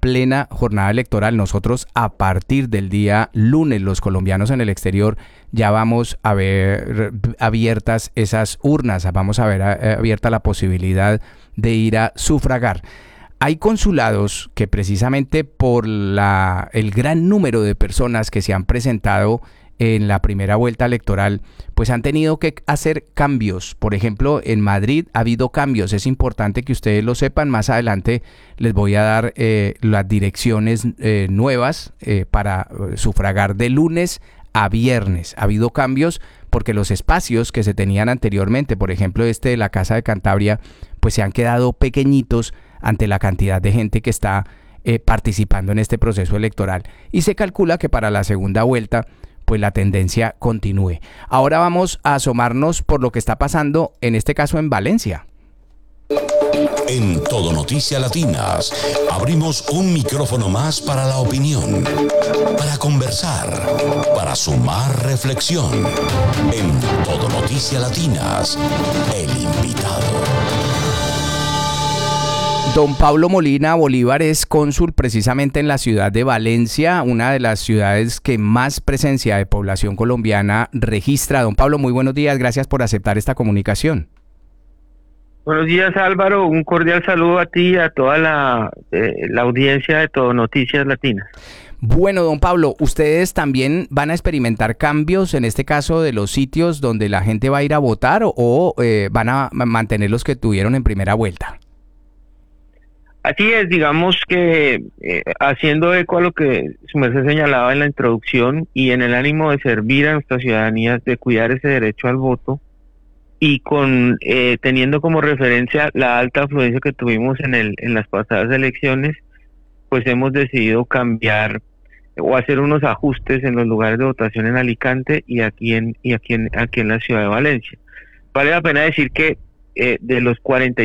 plena jornada electoral. Nosotros a partir del día lunes, los colombianos en el exterior, ya vamos a ver abiertas esas urnas, vamos a ver abierta la posibilidad de ir a sufragar. Hay consulados que precisamente por el gran número de personas que se han presentado en la primera vuelta electoral, pues han tenido que hacer cambios. Por ejemplo, en Madrid ha habido cambios. Es importante que ustedes lo sepan. Más adelante les voy a dar las direcciones nuevas para sufragar de lunes a viernes. Ha habido cambios porque los espacios que se tenían anteriormente, por ejemplo de la Casa de Cantabria, pues se han quedado pequeñitos ante la cantidad de gente que está participando en este proceso electoral. Y se calcula que para la segunda vuelta pues la tendencia continúe. Ahora vamos a asomarnos por lo que está pasando, en este caso en Valencia. En Todo Noticias Latinas, abrimos un micrófono más para la opinión, para conversar, para sumar reflexión. En Todo Noticias Latinas, el invitado. Don Pablo Molina Bolívar es cónsul precisamente en la ciudad de Valencia, una de las ciudades que más presencia de población colombiana registra. Don Pablo, muy buenos días, gracias por aceptar esta comunicación. Buenos días, Álvaro, un cordial saludo a ti y a toda la audiencia de Todo Noticias Latinas. Bueno, don Pablo, ¿ustedes también van a experimentar cambios en este caso de los sitios donde la gente va a ir a votar o van a mantener los que tuvieron en primera vuelta? Así es, digamos que haciendo eco a lo que su merced señalaba en la introducción y en el ánimo de servir a nuestra ciudadanía, de cuidar ese derecho al voto y teniendo como referencia la alta afluencia que tuvimos en las pasadas elecciones, pues hemos decidido cambiar o hacer unos ajustes en los lugares de votación en Alicante y aquí en la ciudad de Valencia. Vale la pena decir que de los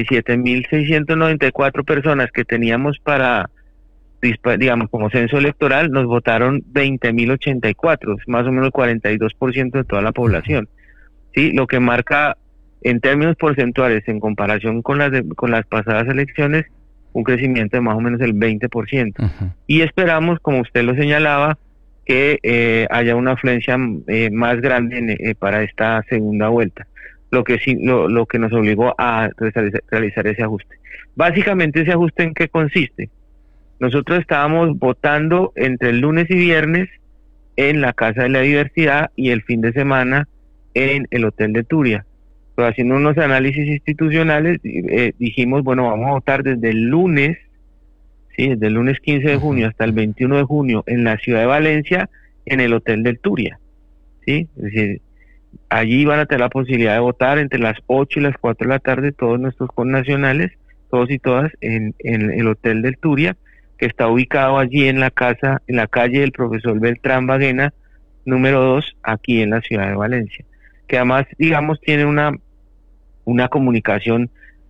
47.694 personas que teníamos digamos, como censo electoral, nos votaron 20.084, más o menos el 42% de toda la población. ¿Sí? Lo que marca en términos porcentuales, en comparación con las pasadas elecciones, un crecimiento de más o menos el 20%. Uh-huh. Y esperamos, como usted lo señalaba, que haya una afluencia más grande para esta segunda vuelta. Lo que nos obligó a realizar ese ajuste. Básicamente, ¿ese ajuste en qué consiste? Nosotros estábamos votando entre el lunes y viernes en la Casa de la Diversidad y el fin de semana en el Hotel de Turia. Pero haciendo unos análisis institucionales, dijimos, bueno, vamos a votar desde el lunes, ¿sí? Desde el lunes 15 de junio hasta el 21 de junio en la ciudad de Valencia, en el Hotel del Turia, ¿sí? Es decir, allí van a tener la posibilidad de votar entre las 8 y las 4 de la tarde todos nuestros connacionales, todos y todas, en el Hotel del Turia, que está ubicado allí en la calle del profesor Beltrán Baguena, número 2, aquí en la ciudad de Valencia, que además, digamos, tiene una comunicación,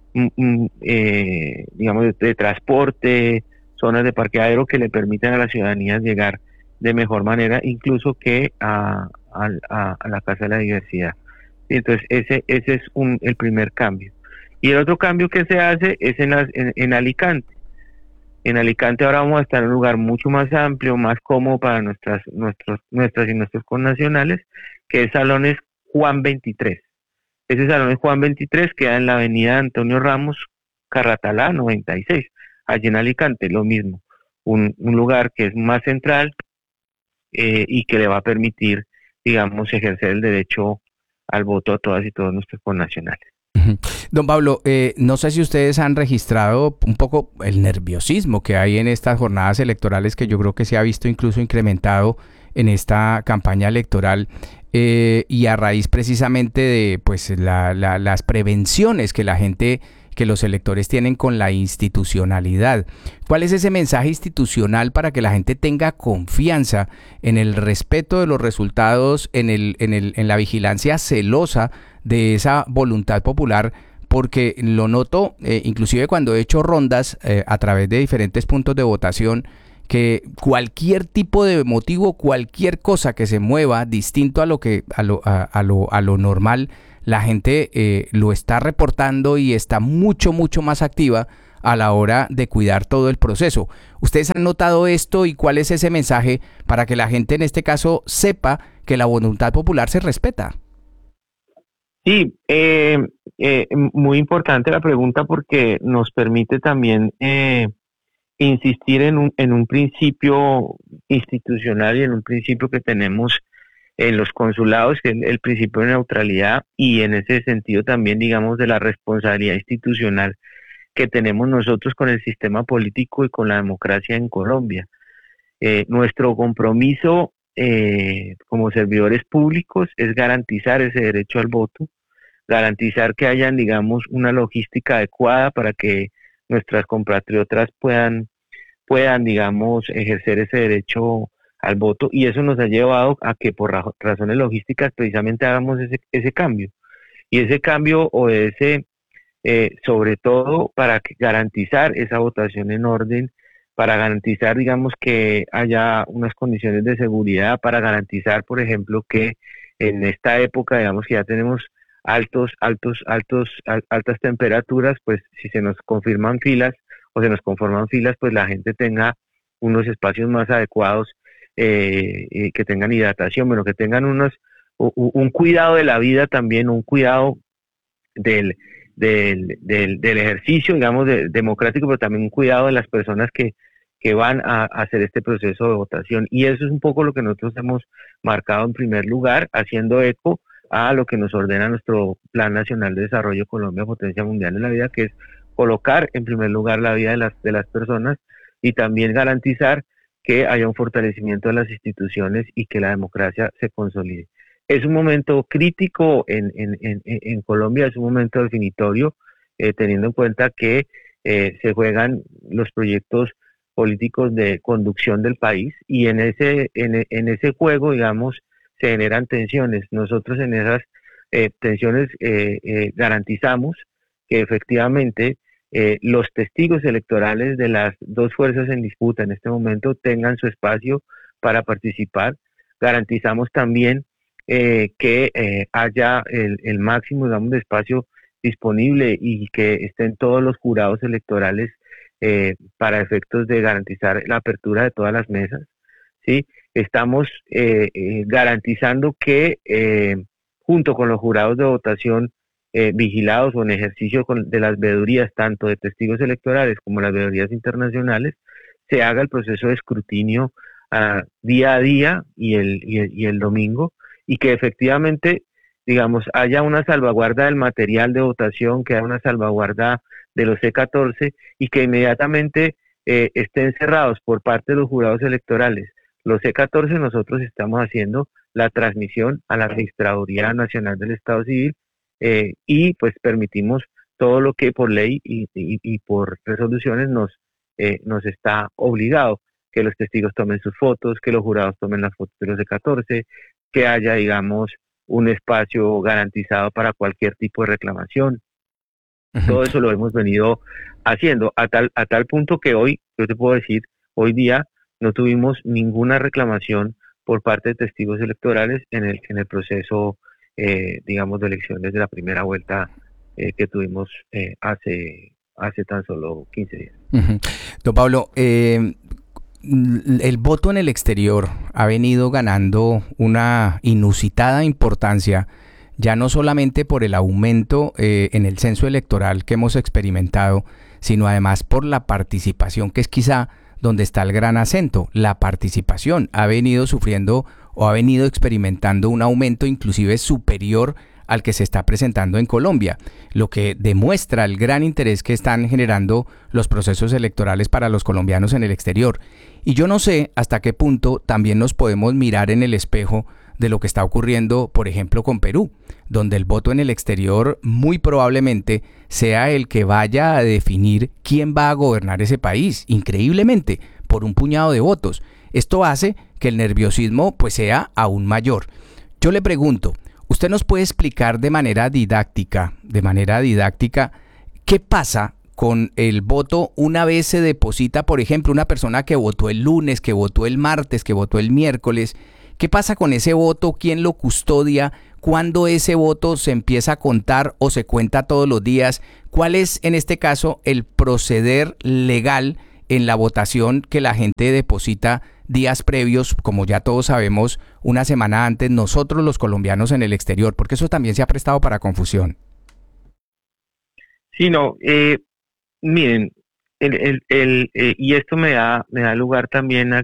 digamos, de transporte, zonas de parqueadero que le permiten a la ciudadanía llegar de mejor manera, incluso que a la Casa de la Diversidad. Entonces ese es el primer cambio. Y el otro cambio que se hace es en Alicante. En Alicante ahora vamos a estar en un lugar mucho más amplio, más cómodo para nuestras y nuestros connacionales, que es Salones Juan 23. Ese Salones Juan 23 queda en la avenida Antonio Ramos, Carratalá 96, allí en Alicante, lo mismo, un lugar que es más central y que le va a permitir, digamos, ejercer el derecho al voto a todas y todos nuestros connacionales. Don Pablo, no sé si ustedes han registrado un poco el nerviosismo que hay en estas jornadas electorales, que yo creo que se ha visto incluso incrementado en esta campaña electoral, y a raíz precisamente de pues las prevenciones que los electores tienen con la institucionalidad. ¿Cuál es ese mensaje institucional para que la gente tenga confianza en el respeto de los resultados, en la vigilancia celosa de esa voluntad popular? Porque lo noto, inclusive cuando he hecho rondas a través de diferentes puntos de votación, que cualquier tipo de motivo, cualquier cosa que se mueva distinto a lo normal, la gente lo está reportando y está mucho más activa a la hora de cuidar todo el proceso. ¿Ustedes han notado esto y cuál es ese mensaje para que la gente en este caso sepa que la voluntad popular se respeta? Sí, muy importante la pregunta porque nos permite también insistir en un principio institucional y en un principio que tenemos en los consulados, que es el principio de neutralidad, y en ese sentido también, digamos, de la responsabilidad institucional que tenemos nosotros con el sistema político y con la democracia en Colombia. Nuestro compromiso como servidores públicos es garantizar ese derecho al voto, garantizar que hayan, digamos, una logística adecuada para que nuestras compatriotas puedan, digamos, ejercer ese derecho al voto, y eso nos ha llevado a que por razones logísticas precisamente hagamos ese cambio. Y ese cambio obedece sobre todo para garantizar esa votación en orden, para garantizar, digamos, que haya unas condiciones de seguridad, para garantizar, por ejemplo, que en esta época, digamos, que ya tenemos altas temperaturas, pues si se nos confirman filas o se nos conforman filas, pues la gente tenga unos espacios más adecuados, que tengan hidratación, bueno, que tengan un cuidado de la vida también, un cuidado del ejercicio, digamos, democrático, pero también un cuidado de las personas que van a hacer este proceso de votación. Y eso es un poco lo que nosotros hemos marcado en primer lugar, haciendo eco a lo que nos ordena nuestro Plan Nacional de Desarrollo Colombia, Potencia Mundial de la Vida, que es colocar en primer lugar la vida de las personas y también garantizar que haya un fortalecimiento de las instituciones y que la democracia se consolide. Es un momento crítico en Colombia, es un momento definitorio, teniendo en cuenta que se juegan los proyectos políticos de conducción del país, y en ese juego, digamos, se generan tensiones. Nosotros en esas tensiones garantizamos que efectivamente los testigos electorales de las dos fuerzas en disputa en este momento tengan su espacio para participar. Garantizamos también que haya el máximo, digamos, de espacio disponible y que estén todos los jurados electorales para efectos de garantizar la apertura de todas las mesas, ¿sí? Estamos garantizando que junto con los jurados de votación vigilados o en ejercicio de las veedurías, tanto de testigos electorales como las veedurías internacionales, se haga el proceso de escrutinio día a día y el domingo, y que efectivamente, digamos, haya una salvaguarda del material de votación, que haya una salvaguarda de los C-14 y que inmediatamente estén cerrados por parte de los jurados electorales. Los C-14 nosotros estamos haciendo la transmisión a la Registraduría Nacional del Estado Civil y pues permitimos todo lo que por ley y por resoluciones nos está obligado, que los testigos tomen sus fotos, que los jurados tomen las fotos de los C-14, que haya, digamos, un espacio garantizado para cualquier tipo de reclamación. Uh-huh. Todo eso lo hemos venido haciendo a tal punto que hoy, yo te puedo decir, hoy día no tuvimos ninguna reclamación por parte de testigos electorales en el proceso, digamos, de elecciones de la primera vuelta que tuvimos hace tan solo 15 días. Uh-huh. Don Pablo, el voto en el exterior ha venido ganando una inusitada importancia, ya no solamente por el aumento en el censo electoral que hemos experimentado, sino además por la participación, que es quizá donde está el gran acento. La participación ha venido sufriendo o ha venido experimentando un aumento inclusive superior al que se está presentando en Colombia, lo que demuestra el gran interés que están generando los procesos electorales para los colombianos en el exterior. Y yo no sé hasta qué punto también nos podemos mirar en el espejo de lo que está ocurriendo, por ejemplo, con Perú, donde el voto en el exterior muy probablemente sea el que vaya a definir quién va a gobernar ese país, increíblemente, por un puñado de votos. Esto hace que el nerviosismo pues sea aún mayor. Yo le pregunto, ¿usted nos puede explicar de manera didáctica, qué pasa con el voto una vez se deposita, por ejemplo, una persona que votó el lunes, que votó el martes, que votó el miércoles? ¿Qué pasa con ese voto? ¿Quién lo custodia? ¿Cuándo ese voto se empieza a contar o se cuenta todos los días? ¿Cuál es, en este caso, el proceder legal en la votación que la gente deposita días previos, como ya todos sabemos, una semana antes, nosotros los colombianos en el exterior? Porque eso también se ha prestado para confusión. Sí, no, miren, y esto me da lugar también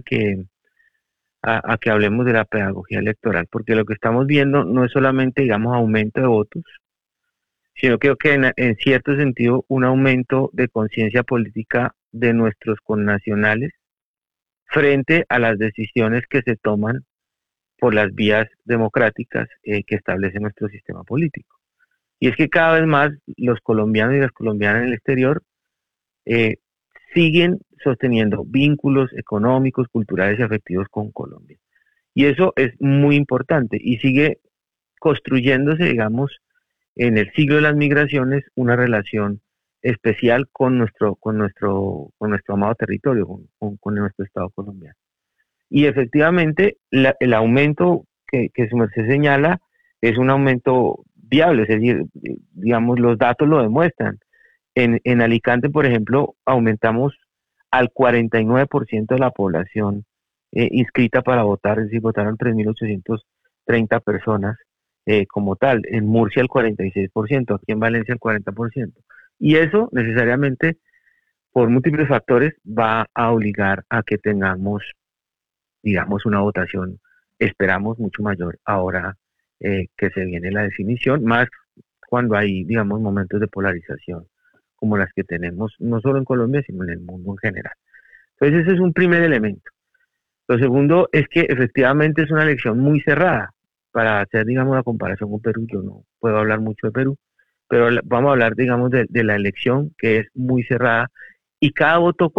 a que hablemos de la pedagogía electoral, porque lo que estamos viendo no es solamente, digamos, aumento de votos, sino creo que en cierto sentido un aumento de conciencia política de nuestros connacionales frente a las decisiones que se toman por las vías democráticas que establece nuestro sistema político. Y es que cada vez más los colombianos y las colombianas en el exterior eh, siguen sosteniendo vínculos económicos, culturales y afectivos con Colombia. Y eso es muy importante y sigue construyéndose, digamos, en el siglo de las migraciones, una relación especial con nuestro amado territorio, con nuestro Estado colombiano. Y efectivamente, el aumento que su merced señala es un aumento viable, es decir, digamos, los datos lo demuestran. En Alicante, por ejemplo, aumentamos al 49% de la población inscrita para votar, es decir, votaron 3.830 personas como tal. En Murcia el 46%, aquí en Valencia el 40%. Y eso necesariamente, por múltiples factores, va a obligar a que tengamos, digamos, una votación, esperamos, mucho mayor ahora que se viene la definición, más cuando hay, digamos, momentos de polarización como las que tenemos, no solo en Colombia, sino en el mundo en general. Entonces, ese es un primer elemento. Lo segundo es que efectivamente es una elección muy cerrada. Para hacer, digamos, la comparación con Perú, yo no puedo hablar mucho de Perú, pero vamos a hablar, digamos, de la elección, que es muy cerrada, y cada voto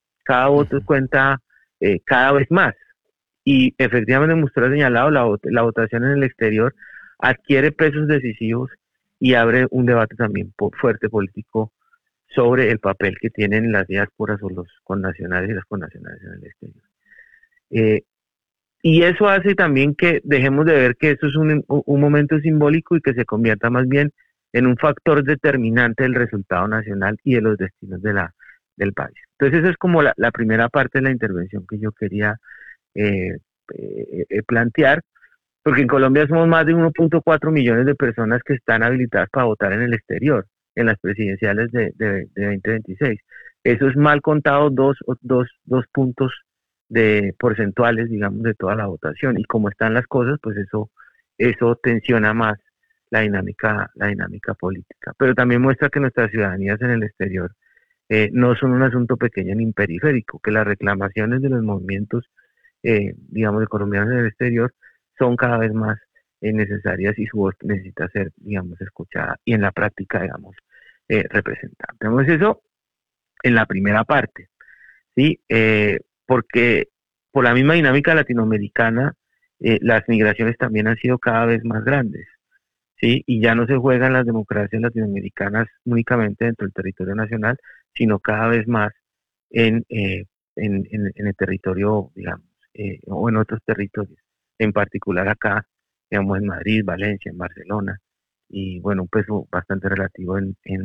cuenta cada vez más. Y efectivamente, como usted lo ha señalado, la votación en el exterior adquiere pesos decisivos y abre un debate también fuerte político sobre el papel que tienen las diásporas o los connacionales y las connacionales en el exterior. Y eso hace también que dejemos de ver que eso es un momento simbólico y que se convierta más bien en un factor determinante del resultado nacional y de los destinos del país. Entonces, esa es como la primera parte de la intervención que yo quería plantear, porque en Colombia somos más de 1.4 millones de personas que están habilitadas para votar en el exterior, en las presidenciales de 2026. Eso es mal contado dos puntos de porcentuales, digamos, de toda la votación. Y como están las cosas, pues eso tensiona más la dinámica política. Pero también muestra que nuestras ciudadanías en el exterior no son un asunto pequeño ni periférico, que las reclamaciones de los movimientos, digamos, de colombianos en el exterior son cada vez más necesarias y su voz necesita ser, digamos, escuchada y en la práctica, digamos, representada. Tenemos eso en la primera parte, ¿sí? Porque por la misma dinámica latinoamericana, las migraciones también han sido cada vez más grandes, ¿sí? Y ya no se juegan las democracias latinoamericanas únicamente dentro del territorio nacional, sino cada vez más en el territorio, digamos, o en otros territorios, en particular acá, digamos, en Madrid, Valencia, en Barcelona, y bueno, un peso bastante relativo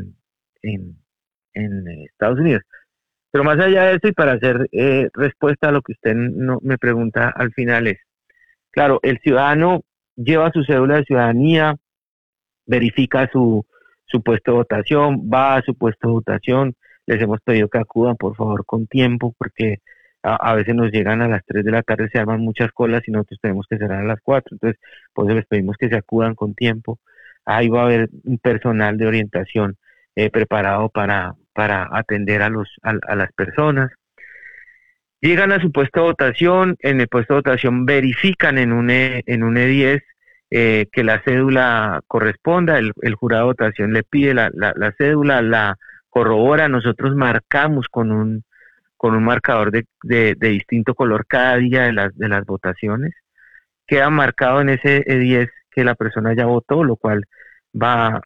en Estados Unidos. Pero más allá de eso, y para hacer respuesta a lo que usted me pregunta al final es, claro, el ciudadano lleva su cédula de ciudadanía, verifica su puesto de votación, va a su puesto de votación, les hemos pedido que acudan por favor con tiempo, porque a veces nos llegan a las 3 de la tarde, se arman muchas colas y nosotros tenemos que cerrar a las 4, entonces por eso les pedimos que se acudan con tiempo. Ahí va a haber un personal de orientación preparado para atender a las personas. Llegan a su puesto de votación, en el puesto de votación verifican en un E10 que la cédula corresponda, el jurado de votación le pide la cédula, la corrobora, nosotros marcamos con un marcador de distinto color cada día de las votaciones, queda marcado en ese E10 que la persona ya votó, lo cual va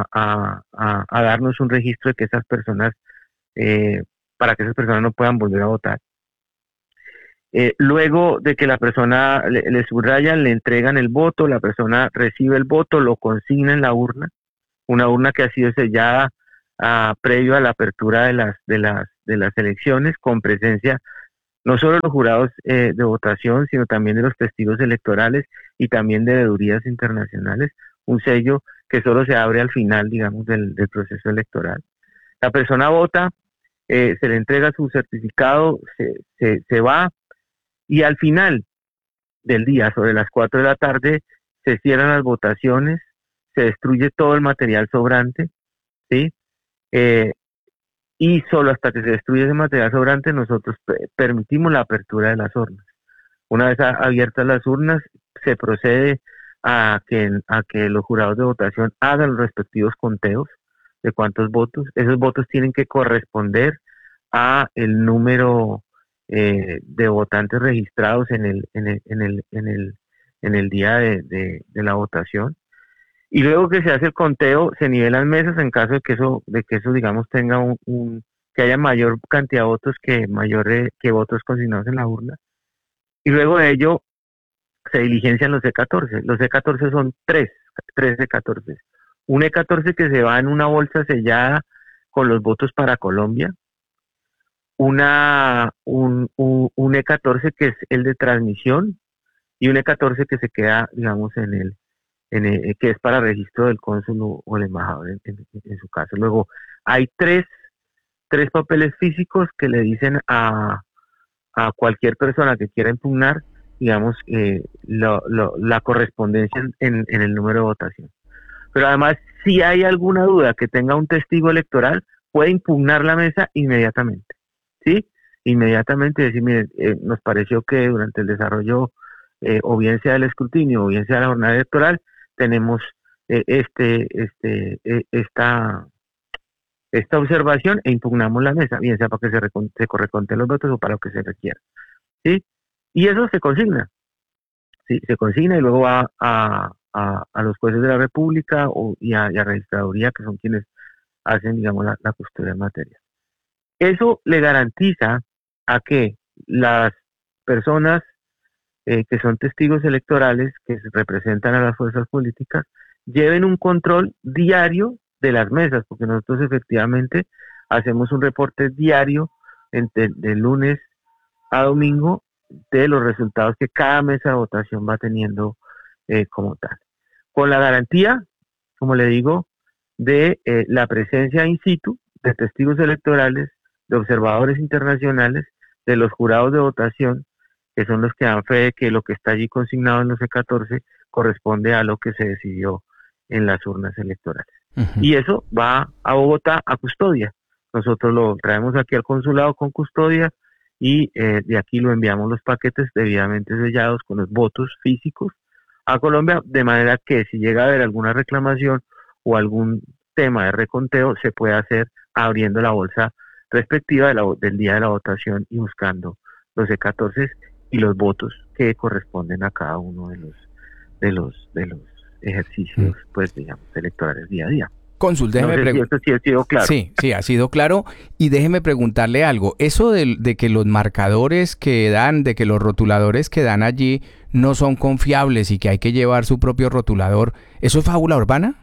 a darnos un registro de que esas personas, para que esas personas no puedan volver a votar. Luego de que la persona le subrayan, le entregan el voto, la persona recibe el voto, lo consigna en la urna, una urna que ha sido sellada previo a la apertura de las elecciones, con presencia no solo de los jurados de votación, sino también de los testigos electorales y también de veedurías internacionales, un sello que solo se abre al final, digamos, del proceso electoral. La persona vota, se le entrega su certificado, se va, y al final del día, sobre las 4 de la tarde, se cierran las votaciones, se destruye todo el material sobrante, ¿sí? Y solo hasta que se destruye ese material sobrante nosotros permitimos la apertura de las urnas. Una vez abiertas las urnas, se procede a que los jurados de votación hagan los respectivos conteos de cuántos votos. Esos votos tienen que corresponder a el número de votantes registrados en el día de la votación. Y luego que se hace el conteo, se nivelan mesas en caso de que eso digamos, tenga que haya mayor cantidad de votos que votos consignados en la urna. Y luego de ello, se diligencian los E14. Los E14 son tres E14. Un E14 que se va en una bolsa sellada con los votos para Colombia. Un E14 que es el de transmisión, y un E14 que se queda, digamos, que es para registro del cónsul o el embajador en su caso. Luego hay tres papeles físicos que le dicen a cualquier persona que quiera impugnar, digamos, la correspondencia en el número de votación. Pero además, si hay alguna duda que tenga un testigo electoral, puede impugnar la mesa inmediatamente, ¿sí? Inmediatamente decir, mire, nos pareció que durante el desarrollo, o bien sea del escrutinio, o bien sea de la jornada electoral, tenemos esta observación e impugnamos la mesa, bien sea para que se reconten los votos o para lo que se requiera, ¿sí? Y eso se consigna, ¿sí? Se consigna y luego va a los jueces de la República y a registraduría, que son quienes hacen, digamos, la custodia de materia. Eso le garantiza a que las personas que son testigos electorales, que representan a las fuerzas políticas, lleven un control diario de las mesas, porque nosotros efectivamente hacemos un reporte diario de lunes a domingo de los resultados que cada mesa de votación va teniendo como tal. Con la garantía, como le digo, de la presencia in situ de testigos electorales, de observadores internacionales, de los jurados de votación, que son los que dan fe de que lo que está allí consignado en los E14 corresponde a lo que se decidió en las urnas electorales. Uh-huh. Y eso va a Bogotá a custodia. Nosotros lo traemos aquí al consulado con custodia y de aquí lo enviamos los paquetes debidamente sellados con los votos físicos a Colombia, de manera que si llega a haber alguna reclamación o algún tema de reconteo, se puede hacer abriendo la bolsa respectiva del día de la votación y buscando los E14 y los votos que corresponden a cada uno de los ejercicios, pues, digamos, electorales día a día. Cónsul, déjeme preguntar. Sí ha sido claro. Sí, ha sido claro. Y déjeme preguntarle algo. Eso de que los marcadores que dan, de que los rotuladores que dan allí no son confiables y que hay que llevar su propio rotulador, ¿eso es fábula urbana?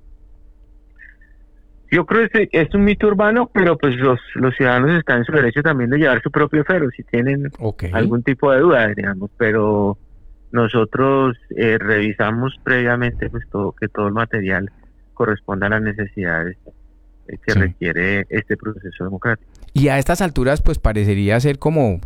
Yo creo que es un mito urbano, pero pues los ciudadanos están en su derecho también de llevar su propio ferro si tienen algún tipo de duda, digamos, pero nosotros revisamos previamente pues que todo el material corresponda a las necesidades que requiere este proceso democrático. Y a estas alturas pues parecería ser como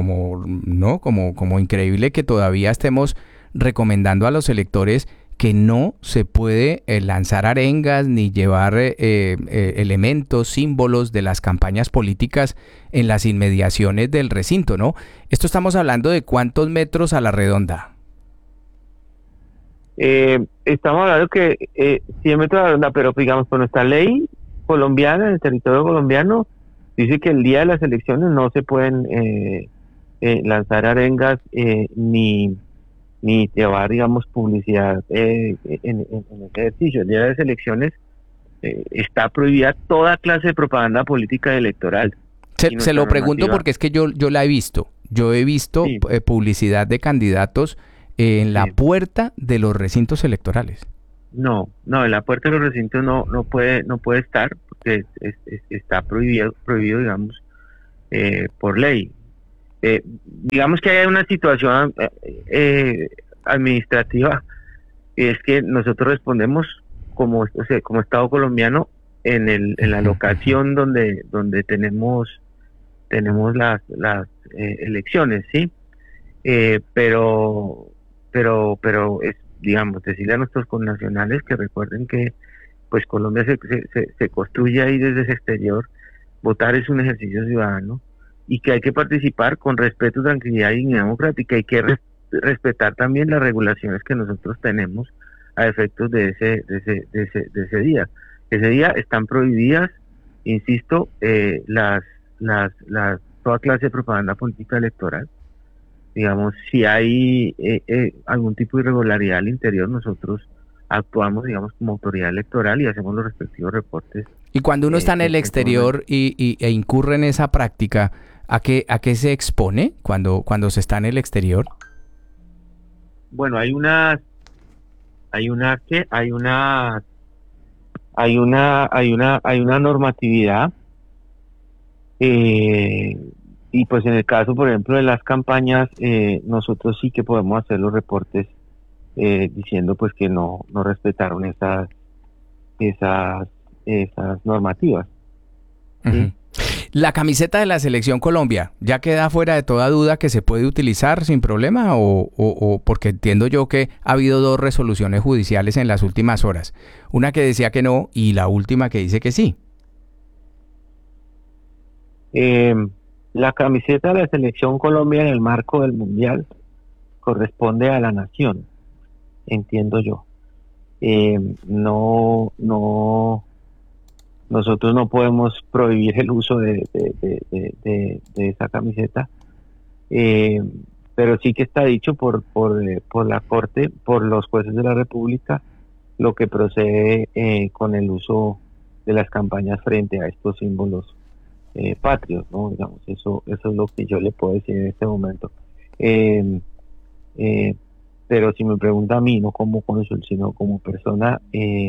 increíble que todavía estemos recomendando a los electores que no se puede lanzar arengas ni llevar elementos, símbolos de las campañas políticas en las inmediaciones del recinto, ¿no? Esto estamos hablando de ¿cuántos metros a la redonda? Estamos hablando que 100 metros a la redonda, pero digamos, con nuestra ley colombiana, en el territorio colombiano, dice que el día de las elecciones no se pueden lanzar arengas ni llevar, digamos, publicidad en ese ejercicio. El día de las elecciones está prohibida toda clase de propaganda política y electoral. Se lo pregunto porque es que yo la he visto. Yo he visto Sí. publicidad de candidatos en la Sí. puerta de los recintos electorales. No, en la puerta de los recintos no puede estar, porque está prohibido, digamos, por ley. Digamos que hay una situación administrativa, y es que nosotros respondemos como Estado colombiano en la locación donde tenemos las elecciones, ¿sí? Pero es, digamos, decirle a nuestros connacionales que recuerden que pues Colombia se construye ahí desde ese exterior. Votar es un ejercicio ciudadano y que hay que participar con respeto, tranquilidad y dignidad democrática. Hay que respetar también las regulaciones que nosotros tenemos a efectos de ese día. Ese día están prohibidas, insisto, toda clase de propaganda política electoral. Digamos, si hay algún tipo de irregularidad al interior, nosotros actuamos, digamos, como autoridad electoral y hacemos los respectivos reportes. Y cuando uno está en el En ese momento. exterior e incurre en esa práctica, ¿a qué se expone cuando se está en el exterior? Bueno, hay una normatividad, y pues en el caso, por ejemplo, de las campañas, nosotros sí que podemos hacer los reportes diciendo pues que no respetaron esas normativas. ¿Sí? Ujú. ¿La camiseta de la Selección Colombia ya queda fuera de toda duda que se puede utilizar sin problema? O porque entiendo yo que ha habido 2 resoluciones judiciales en las últimas horas. Una que decía que no y la última que dice que sí. La camiseta de la Selección Colombia en el marco del Mundial corresponde a la nación, entiendo yo. Nosotros no podemos prohibir el uso de esa camiseta, pero sí que está dicho por la Corte, por los jueces de la República, lo que procede con el uso de las campañas frente a estos símbolos patrios, ¿no? Digamos, eso es lo que yo le puedo decir en este momento. Pero si me pregunta a mí, no como cónsul, sino como persona,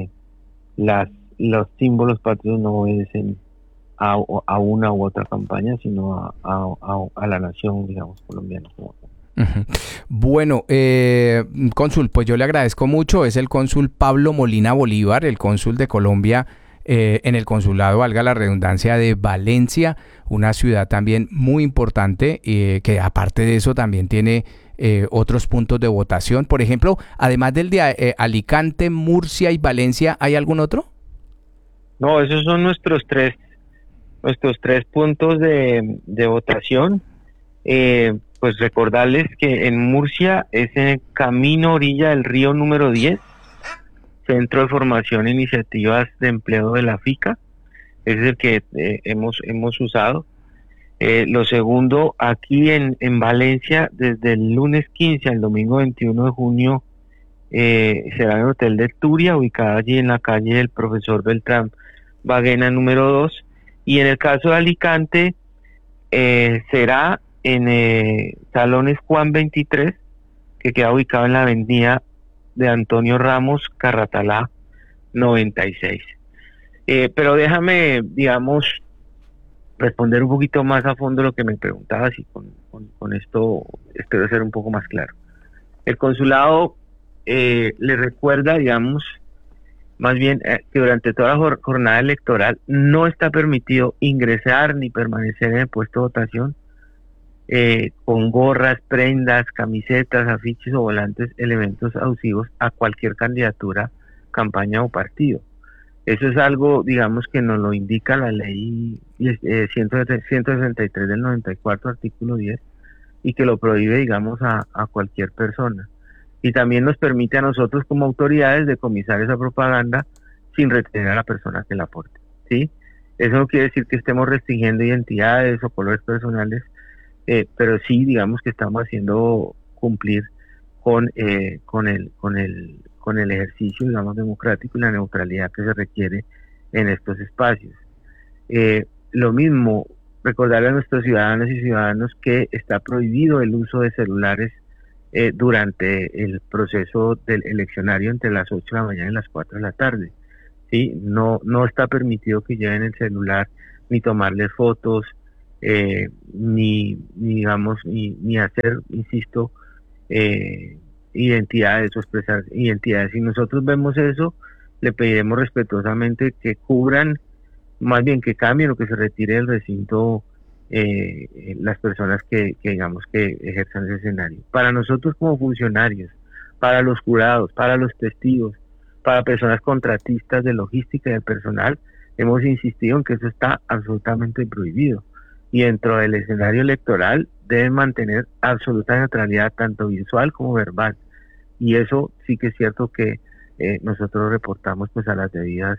los símbolos patrios no obedecen a una u otra campaña, sino a la nación, digamos, colombiana. Ujú. Bueno, cónsul, pues yo le agradezco mucho. Es el cónsul Pablo Molina Bolívar, el cónsul de Colombia en el consulado, valga la redundancia, de Valencia, una ciudad también muy importante, que aparte de eso también tiene otros puntos de votación. Por ejemplo, además del de Alicante, Murcia y Valencia, ¿hay algún otro? No, esos son nuestros tres puntos de votación. Pues recordarles que en Murcia es en el camino orilla del río número 10, Centro de Formación e Iniciativas de Empleo de la FICA. Ese es el que hemos usado. Lo segundo, aquí en Valencia, desde el lunes 15 al domingo 21 de junio, será en el Hotel de Turia, ubicado allí en la calle del Profesor Beltrán Baguena número 2. Y en el caso de Alicante, será en Salones Juan 23, que queda ubicado en la avenida de Antonio Ramos Carratalá 96. Pero déjame, digamos, responder un poquito más a fondo lo que me preguntabas, y con esto espero ser un poco más claro. El consulado le recuerda, digamos, más bien que durante toda la jornada electoral no está permitido ingresar ni permanecer en el puesto de votación con gorras, prendas, camisetas, afiches o volantes, elementos alusivos a cualquier candidatura, campaña o partido. Eso es algo, digamos, que nos lo indica la ley 163 del 94, artículo 10, y que lo prohíbe, digamos, a cualquier persona. Y también nos permite a nosotros como autoridades decomisar esa propaganda sin retener a la persona que la aporte, ¿sí? Eso no quiere decir que estemos restringiendo identidades o colores personales, pero sí, digamos, que estamos haciendo cumplir con el ejercicio, digamos, democrático y la neutralidad que se requiere en estos espacios. Lo mismo, recordarle a nuestros ciudadanos y ciudadanos que está prohibido el uso de celulares durante el proceso del eleccionario entre las 8 de la mañana y las 4 de la tarde. ¿Sí? No está permitido que lleven el celular, ni tomarle fotos, ni hacer, insisto, identidades o expresar identidades. Si nosotros vemos eso, le pediremos respetuosamente que cubran, más bien que cambien o que se retire del recinto las personas que digamos que ejerzan ese escenario. Para nosotros como funcionarios, para los jurados, para los testigos, para personas contratistas de logística y del personal, hemos insistido en que eso está absolutamente prohibido. Y dentro del escenario electoral deben mantener absoluta neutralidad, tanto visual como verbal. Y eso sí que es cierto que nosotros reportamos pues a las debidas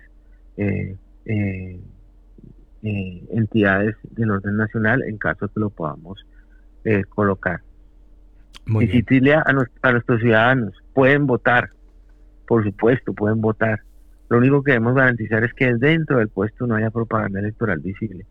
entidades del orden nacional en caso que lo podamos colocar. Insistirle a nuestros ciudadanos, pueden votar, por supuesto, pueden votar. Lo único que debemos garantizar es que dentro del puesto no haya propaganda electoral visible.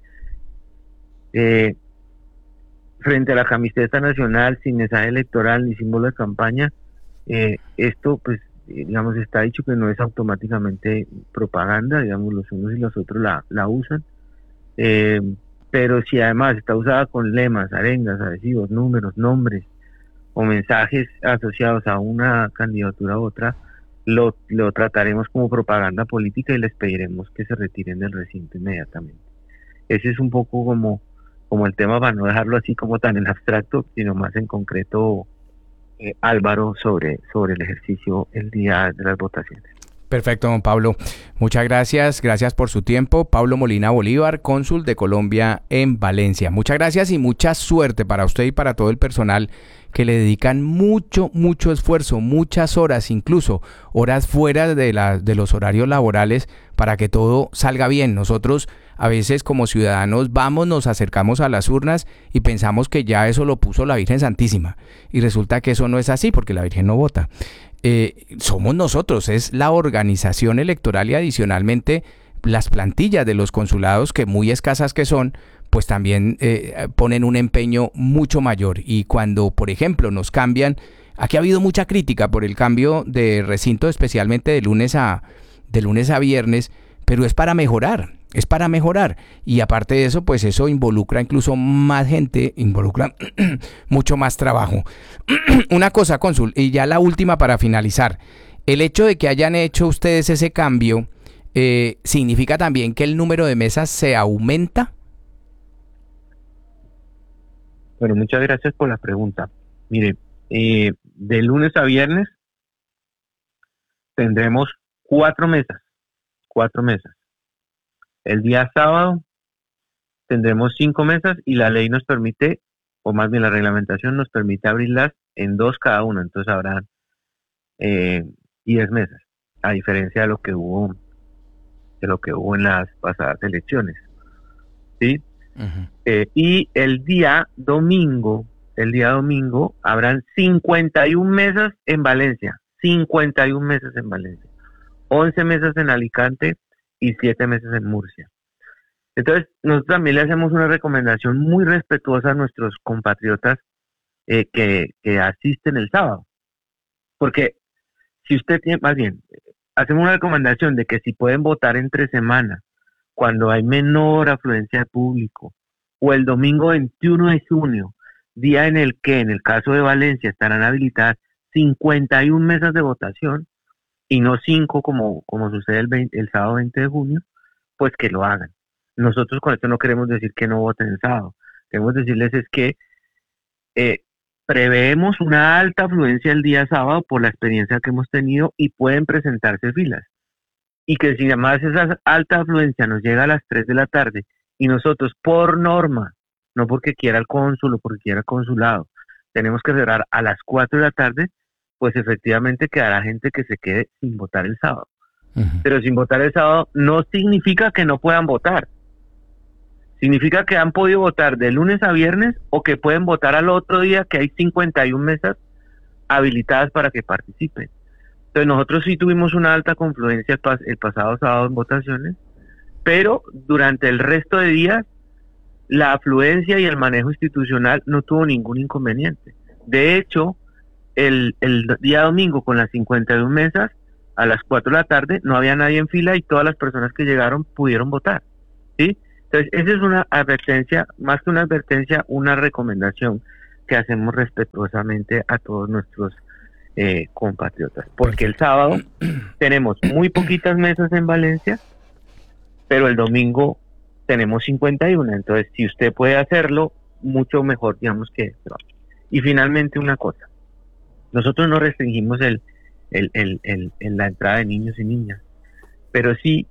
Frente a la camiseta nacional, sin mensaje electoral ni símbolo de campaña, esto pues digamos está dicho que no es automáticamente propaganda, digamos los unos y los otros la usan, pero si además está usada con lemas, arengas, adhesivos, números, nombres o mensajes asociados a una candidatura u otra, lo trataremos como propaganda política y les pediremos que se retiren del recinto inmediatamente. Ese es un poco como el tema, para no dejarlo así como tan en abstracto, sino más en concreto, Álvaro, sobre el ejercicio el día de las votaciones. Perfecto, don Pablo. Muchas gracias. Gracias por su tiempo. Pablo Molina Bolívar, cónsul de Colombia en Valencia. Muchas gracias y mucha suerte para usted y para todo el personal que le dedican mucho esfuerzo, muchas horas, incluso horas fuera de los horarios laborales para que todo salga bien. Nosotros a veces como ciudadanos nos acercamos a las urnas y pensamos que ya eso lo puso la Virgen Santísima. Y resulta que eso no es así porque la Virgen no vota. Somos nosotros, es la organización electoral y adicionalmente las plantillas de los consulados, que muy escasas que son, pues también ponen un empeño mucho mayor. Y cuando, por ejemplo, nos cambian, aquí ha habido mucha crítica por el cambio de recinto, especialmente de lunes a viernes, pero es para mejorar. Y aparte de eso, pues eso involucra incluso más gente, involucra mucho más trabajo. Una cosa, cónsul, y ya la última para finalizar. El hecho de que hayan hecho ustedes ese cambio, ¿significa también que el número de mesas se aumenta? Bueno, muchas gracias por la pregunta. Mire, de lunes a viernes tendremos 4 mesas. El día sábado tendremos 5 mesas y la ley nos permite, o más bien la reglamentación nos permite abrirlas en 2 cada una, entonces habrán 10 mesas, a diferencia de lo que hubo en las pasadas elecciones, ¿sí? Uh-huh. Y el día domingo habrán 51 mesas en Valencia, 11 mesas en Alicante y 7 mesas en Murcia. Entonces, nosotros también le hacemos una recomendación muy respetuosa a nuestros compatriotas que asisten el sábado. Porque si usted tiene, más bien, hacemos una recomendación de que si pueden votar entre semana, cuando hay menor afluencia de público, o el domingo 21 de junio, día en el que, en el caso de Valencia, estarán habilitadas 51 mesas de votación, y no 5 como sucede el sábado 20 de junio, pues que lo hagan. Nosotros con esto no queremos decir que no voten el sábado. Queremos decirles es que preveemos una alta afluencia el día sábado por la experiencia que hemos tenido y pueden presentarse filas. Y que si además esa alta afluencia nos llega a las 3 de la tarde y nosotros por norma, no porque quiera el cónsul o porque quiera el consulado, tenemos que cerrar a las 4 de la tarde, pues efectivamente quedará gente que se quede sin votar el sábado. Uh-huh. Pero sin votar el sábado no significa que no puedan votar. Significa que han podido votar de lunes a viernes o que pueden votar al otro día, que hay 51 mesas habilitadas para que participen. Entonces nosotros sí tuvimos una alta confluencia el pasado sábado en votaciones, pero durante el resto de días la afluencia y el manejo institucional no tuvo ningún inconveniente. De hecho, el día domingo con las 51 mesas, a las 4 de la tarde no había nadie en fila y todas las personas que llegaron pudieron votar, ¿sí? Entonces, esa es una advertencia, más que una advertencia, una recomendación que hacemos respetuosamente a todos nuestros compatriotas. Porque el sábado tenemos muy poquitas mesas en Valencia, pero el domingo tenemos 51. Entonces, si usted puede hacerlo, mucho mejor, digamos que... Y finalmente una cosa, nosotros no restringimos la entrada de niños y niñas, pero sí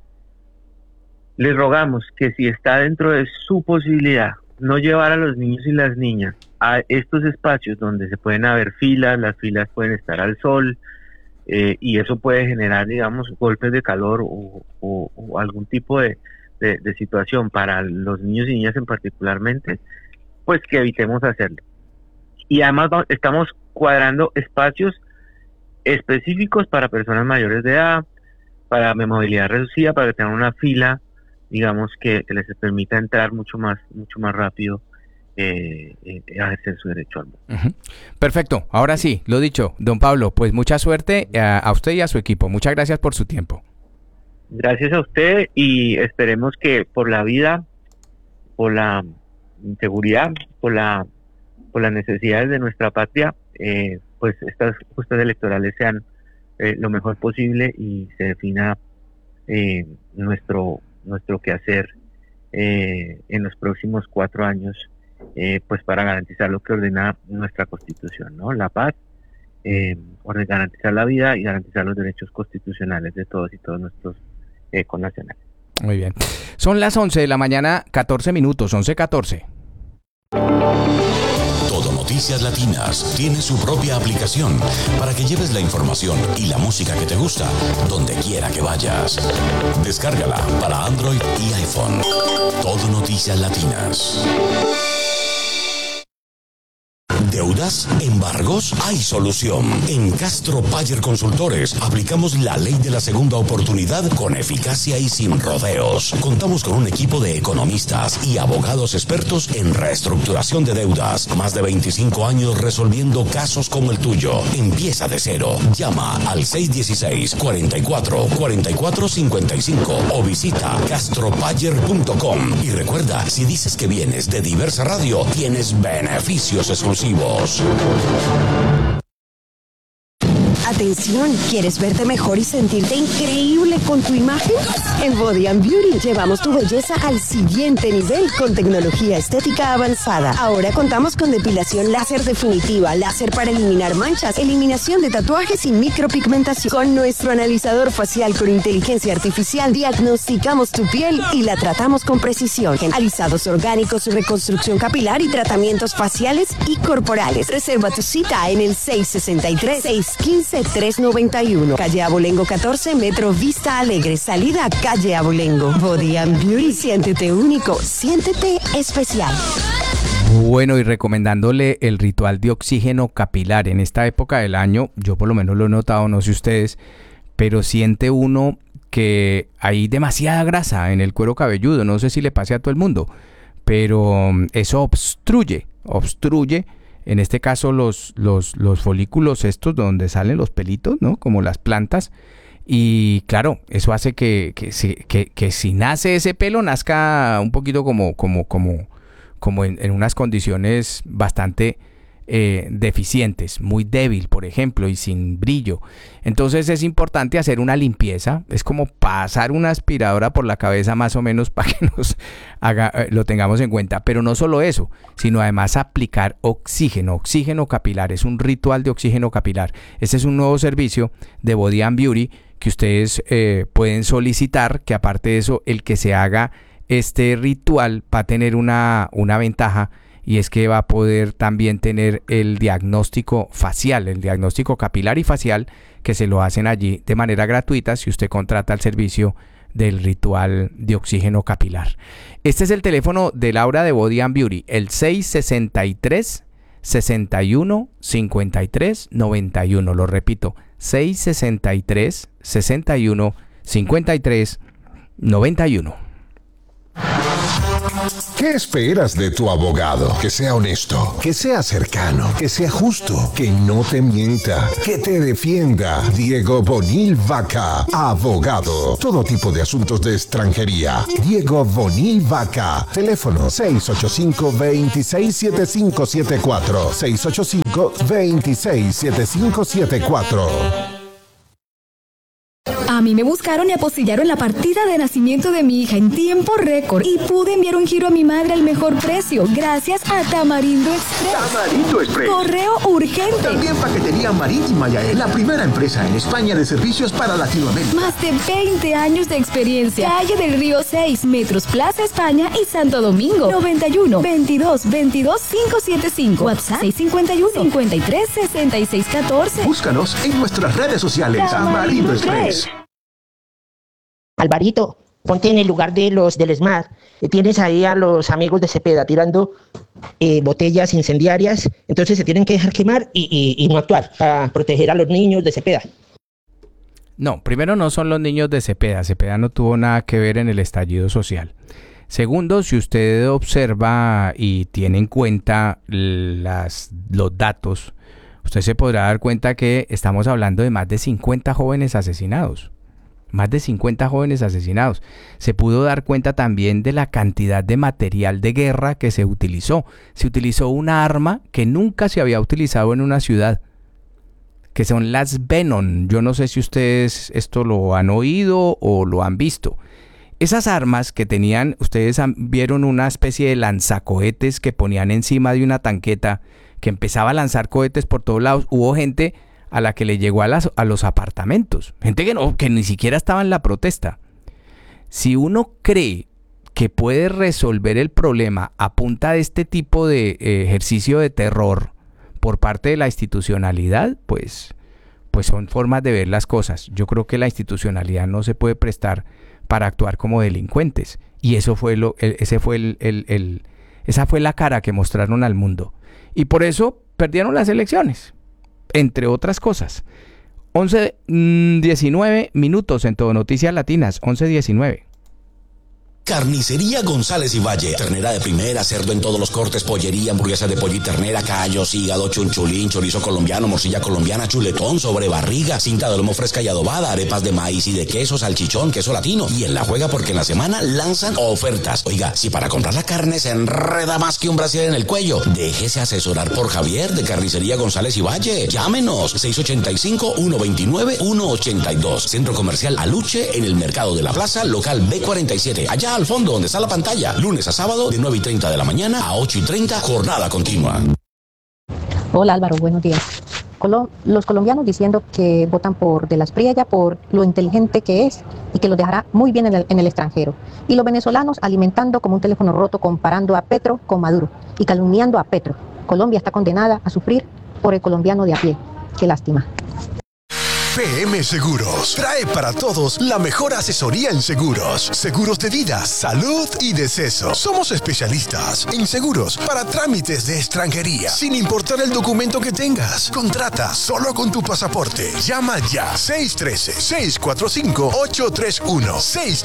les rogamos que si está dentro de su posibilidad no llevar a los niños y las niñas a estos espacios donde se pueden haber filas, las filas pueden estar al sol, y eso puede generar, digamos, golpes de calor o algún tipo de situación para los niños y niñas en particularmente, pues que evitemos hacerlo. Y además estamos cuadrando espacios específicos para personas mayores de edad, para movilidad reducida, para que tengan una fila, digamos, que les permita entrar mucho más rápido a ejercer su derecho al voto. Uh-huh. Perfecto. Ahora sí, lo dicho, don Pablo, pues mucha suerte a usted y a su equipo. Muchas gracias por su tiempo. Gracias a usted y esperemos que por la vida, por la seguridad, por las necesidades de nuestra patria, pues estas justas electorales sean lo mejor posible y se defina nuestro quehacer en los próximos 4 años, pues para garantizar lo que ordena nuestra Constitución, ¿no? La paz, garantizar la vida y garantizar los derechos constitucionales de todos y todos nuestros connacionales. Muy bien. Son las 11 de la mañana, 14 minutos, 11:14. Todo Noticias Latinas tiene su propia aplicación para que lleves la información y la música que te gusta donde quiera que vayas. Descárgala para Android y iPhone. Todo Noticias Latinas. ¿Deudas? ¿Embargos? Hay solución. En Castro Payer Consultores aplicamos la ley de la segunda oportunidad con eficacia y sin rodeos. Contamos con un equipo de economistas y abogados expertos en reestructuración de deudas. Más de 25 años resolviendo casos como el tuyo. Empieza de cero. Llama al 616-44-4455 o visita castropayer.com. Y recuerda, si dices que vienes de Diversa Radio, tienes beneficios exclusivos. Atención, ¿quieres verte mejor y sentirte increíble con tu imagen? En Body and Beauty llevamos tu belleza al siguiente nivel con tecnología estética avanzada. Ahora contamos con depilación láser definitiva, láser para eliminar manchas, eliminación de tatuajes y micropigmentación. Con nuestro analizador facial con inteligencia artificial diagnosticamos tu piel y la tratamos con precisión. Alisados orgánicos, reconstrucción capilar y tratamientos faciales y corporales. Reserva tu cita en el 663-615-391. Calle Abolengo 14, Metro Vista Alegre, salida Calle Abolengo. Body and Beauty, siéntete único, siéntete especial. Bueno, y recomendándole el ritual de oxígeno capilar. En esta época del año, yo por lo menos lo he notado, no sé ustedes, pero siente uno que hay demasiada grasa en el cuero cabelludo. No sé si le pase a todo el mundo, pero eso obstruye, en este caso los folículos estos donde salen los pelitos, ¿no? Como las plantas. Y claro, eso hace que si nace ese pelo, nazca un poquito como en unas condiciones bastante deficientes, muy débil, por ejemplo, y sin brillo. Entonces es importante hacer una limpieza. Es como pasar una aspiradora por la cabeza más o menos para que lo tengamos en cuenta. Pero no solo eso, sino además aplicar oxígeno capilar. Es un ritual de oxígeno capilar. Este es un nuevo servicio de Body and Beauty que ustedes pueden solicitar, que aparte de eso, el que se haga este ritual va a tener una ventaja, y es que va a poder también tener el diagnóstico facial, el diagnóstico capilar y facial, que se lo hacen allí de manera gratuita si usted contrata el servicio del ritual de oxígeno capilar. Este es el teléfono de Laura de Body and Beauty, el 663-61-53-91. Lo repito, 663-61-53-91. ¿Qué esperas de tu abogado? Que sea honesto, que sea cercano, que sea justo, que no te mienta, que te defienda. Diego Bonil Vaca, abogado. Todo tipo de asuntos de extranjería. Diego Bonil Vaca. Teléfono 685-267574. 685-267574. A mí me buscaron y apostillaron la partida de nacimiento de mi hija en tiempo récord y pude enviar un giro a mi madre al mejor precio gracias a Tamarindo Express. Tamarindo Express. Correo urgente. También paquetería marítima y aérea. La primera empresa en España de servicios para Latinoamérica. Más de 20 años de experiencia. Calle del Río 6, Metros Plaza España y Santo Domingo. 91 22 22 575. WhatsApp 651 53 66 14. Búscanos en nuestras redes sociales. Tamarindo Express. Alvarito, ponte en el lugar de los del ESMAD. Tienes ahí a los amigos de Cepeda tirando botellas incendiarias, entonces se tienen que dejar quemar y no actuar para proteger a los niños de Cepeda. No, primero no son los niños de Cepeda. Cepeda no tuvo nada que ver en el estallido social. Segundo, si usted observa y tiene en cuenta los datos, usted se podrá dar cuenta que estamos hablando de más de 50 jóvenes asesinados. Más de 50 jóvenes asesinados. Se pudo dar cuenta también de la cantidad de material de guerra que se utilizó. Se utilizó una arma que nunca se había utilizado en una ciudad, que son las Venom. Yo no sé si ustedes esto lo han oído o lo han visto. Esas armas que tenían, ustedes vieron una especie de lanzacohetes que ponían encima de una tanqueta que empezaba a lanzar cohetes por todos lados. Hubo gente a la que le llegó a los apartamentos. Gente que ni siquiera estaba en la protesta. Si uno cree que puede resolver el problema a punta de este tipo de ejercicio de terror por parte de la institucionalidad, pues son formas de ver las cosas. Yo creo que la institucionalidad no se puede prestar para actuar como delincuentes. Y eso fue esa fue la cara que mostraron al mundo. Y por eso perdieron las elecciones, entre otras cosas. 11:19 minutos en Todo Noticias Latinas, 11:19. Carnicería González y Valle. Ternera de primera, cerdo en todos los cortes, pollería, hamburguesa de pollo y ternera, callos, hígado, chunchulín, chorizo colombiano, morcilla colombiana, chuletón, sobrebarriga, cinta de lomo fresca y adobada, arepas de maíz y de queso, salchichón, queso latino. Y en la juega porque en la semana lanzan ofertas. Oiga, si para comprar la carne se enreda más que un brasier en el cuello, déjese asesorar por Javier de Carnicería González y Valle. Llámenos, 685-129-182. Centro Comercial Aluche en el Mercado de la Plaza, local B47. Allá al fondo donde está la pantalla, lunes a sábado de 9:30 de la mañana a 8:30, jornada continua. Hola Álvaro, buenos días. Los colombianos diciendo que votan por De la Espriella por lo inteligente que es y que los dejará muy bien en el extranjero. Y los venezolanos alimentando como un teléfono roto, comparando a Petro con Maduro y calumniando a Petro. Colombia está condenada a sufrir por el colombiano de a pie. Qué lástima. PM Seguros trae para todos la mejor asesoría en seguros, seguros de vida, salud y deceso. Somos especialistas en seguros para trámites de extranjería, sin importar el documento que tengas. Contrata solo con tu pasaporte. Llama ya 613-645-831.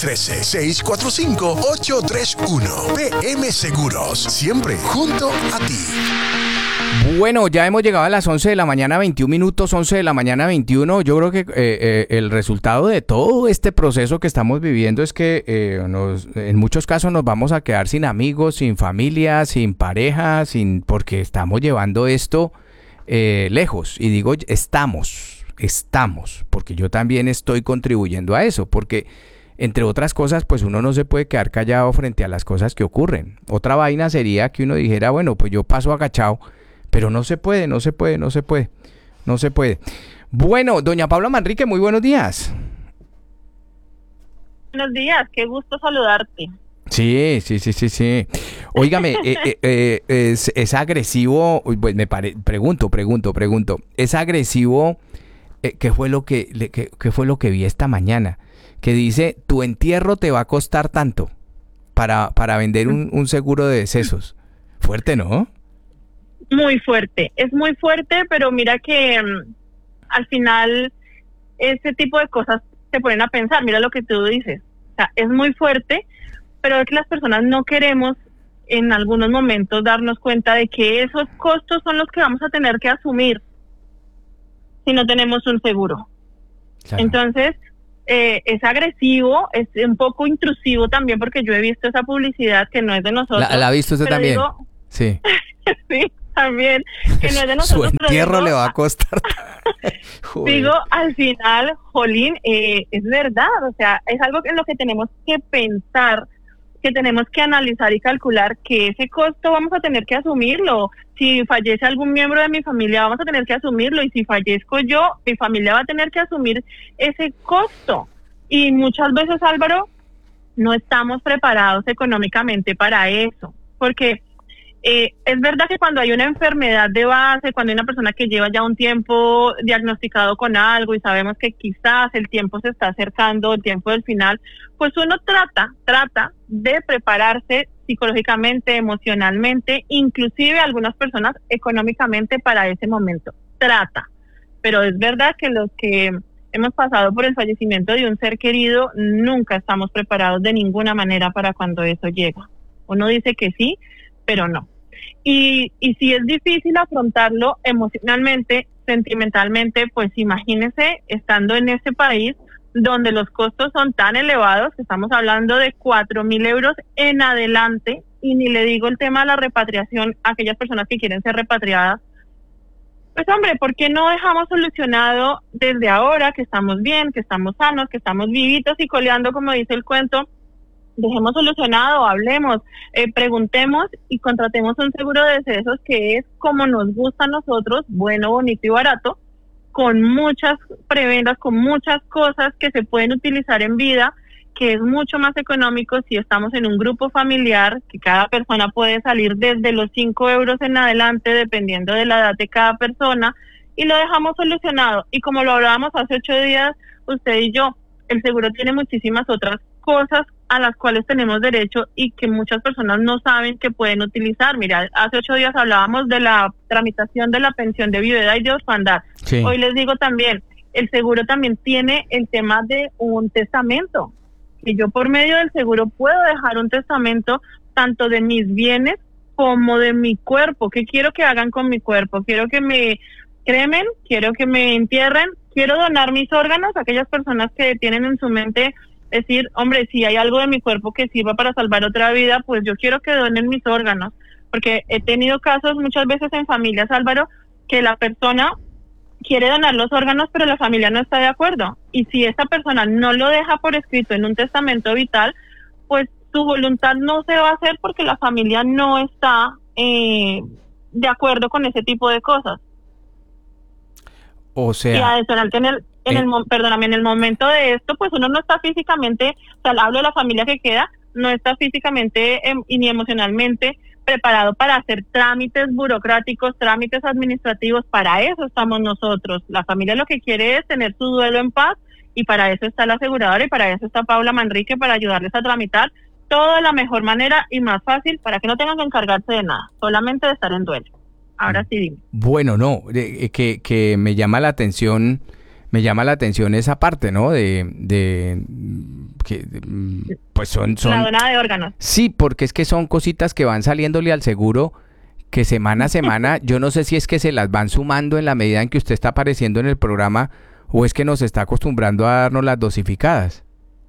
613-645-831. PM Seguros, siempre junto a ti. Bueno, ya hemos llegado a las 11 de la mañana, 21 minutos, 11 de la mañana, 21. Yo creo que el resultado de todo este proceso que estamos viviendo es que en muchos casos nos vamos a quedar sin amigos, sin familia, sin pareja, porque estamos llevando esto lejos. Y digo, estamos, porque yo también estoy contribuyendo a eso, porque entre otras cosas, pues uno no se puede quedar callado frente a las cosas que ocurren. Otra vaina sería que uno dijera, bueno, pues yo paso agachado. Pero no se puede. Bueno, doña Paula Manrique, muy buenos días. Buenos días, qué gusto saludarte. Sí. Óigame, es agresivo, pues pregunto. ¿Es agresivo? ¿Qué fue lo que vi esta mañana? Que dice, tu entierro te va a costar tanto para vender un seguro de decesos. Fuerte, ¿no? Muy fuerte, es muy fuerte, pero mira que al final ese tipo de cosas te ponen a pensar, mira lo que tú dices, o sea, es muy fuerte, pero es que las personas no queremos en algunos momentos darnos cuenta de que esos costos son los que vamos a tener que asumir si no tenemos un seguro. Claro. Entonces, es agresivo, es un poco intrusivo también, porque yo he visto esa publicidad que no es de nosotros. ¿La ha visto usted también? Digo, sí. Sí, también, que no es de nosotros. Su entierro le va a costar. Digo, al final, jolín, es verdad, o sea, es algo en lo que tenemos que pensar, que tenemos que analizar y calcular que ese costo vamos a tener que asumirlo. Si fallece algún miembro de mi familia, vamos a tener que asumirlo, y si fallezco yo, mi familia va a tener que asumir ese costo. Y muchas veces, Álvaro, no estamos preparados económicamente para eso, porque es verdad que cuando hay una enfermedad de base, cuando hay una persona que lleva ya un tiempo diagnosticado con algo y sabemos que quizás el tiempo se está acercando, el tiempo del final, pues uno trata de prepararse psicológicamente, emocionalmente, inclusive algunas personas económicamente para ese momento. Trata. Pero es verdad que los que hemos pasado por el fallecimiento de un ser querido, nunca estamos preparados de ninguna manera para cuando eso llega. Uno dice que sí, pero no. Y si es difícil afrontarlo emocionalmente, sentimentalmente, pues imagínese estando en este país donde los costos son tan elevados, que estamos hablando de 4.000 euros en adelante, y ni le digo el tema de la repatriación a aquellas personas que quieren ser repatriadas. Pues hombre, ¿por qué no dejamos solucionado desde ahora que estamos bien, que estamos sanos, que estamos vivitos y coleando, como dice el cuento? Dejemos solucionado, hablemos, preguntemos y contratemos un seguro de decesos que es como nos gusta a nosotros, bueno, bonito y barato, con muchas prebendas, con muchas cosas que se pueden utilizar en vida, que es mucho más económico si estamos en un grupo familiar, que cada persona puede salir desde los 5 euros en adelante, dependiendo de la edad de cada persona, y lo dejamos solucionado. Y como lo hablábamos hace 8 días, usted y yo, el seguro tiene muchísimas otras cosas a las cuales tenemos derecho y que muchas personas no saben que pueden utilizar. Mira, hace 8 días hablábamos de la tramitación de la pensión de viudedad y de orfandad. Sí. Hoy les digo también, el seguro también tiene el tema de un testamento. Y yo por medio del seguro puedo dejar un testamento tanto de mis bienes como de mi cuerpo. ¿Qué quiero que hagan con mi cuerpo? Quiero que me cremen, quiero que me entierren, quiero donar mis órganos a aquellas personas que tienen en su mente decir, hombre, si hay algo de mi cuerpo que sirva para salvar otra vida, pues yo quiero que donen mis órganos, porque he tenido casos muchas veces en familias, Álvaro, que la persona quiere donar los órganos, pero la familia no está de acuerdo, y si esta persona no lo deja por escrito en un testamento vital, pues su voluntad no se va a hacer porque la familia no está de acuerdo con ese tipo de cosas. O sea, y adicional que en el momento de esto, pues uno no está físicamente, o sea, hablo de la familia que queda, no está físicamente y ni emocionalmente preparado para hacer trámites burocráticos, trámites administrativos. Para eso estamos nosotros. La familia lo que quiere es tener su duelo en paz, y para eso está la aseguradora, y para eso está Paula Manrique, para ayudarles a tramitar todo de la mejor manera y más fácil, para que no tengan que encargarse de nada, solamente de estar en duelo. Ahora sí, dime. Bueno, no, que me llama la atención esa parte, ¿no? Pues son la donada de órganos. Sí, porque es que son cositas que van saliéndole al seguro, que semana a semana, yo no sé si es que se las van sumando en la medida en que usted está apareciendo en el programa, o es que nos está acostumbrando a darnos las dosificadas.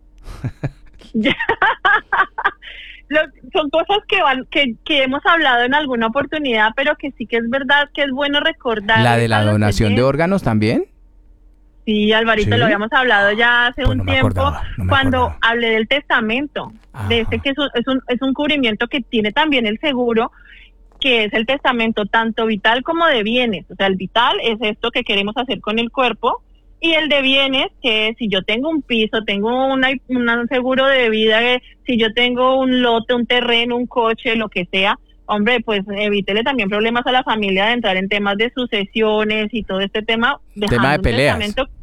Son cosas que hemos hablado en alguna oportunidad, pero que sí que es verdad que es bueno recordar. ¿La de la donación de órganos también? Sí, Alvarito, ¿sí? Lo habíamos hablado ya hace un tiempo, cuando hablé del testamento, de este que es un cubrimiento que tiene también el seguro, que es el testamento tanto vital como de bienes. O sea, el vital es esto que queremos hacer con el cuerpo, y el de bienes, que si yo tengo un piso, tengo un seguro de vida, si yo tengo un lote, un terreno, un coche, lo que sea, hombre, pues evítele también problemas a la familia de entrar en temas de sucesiones y todo este tema. Tema de peleas.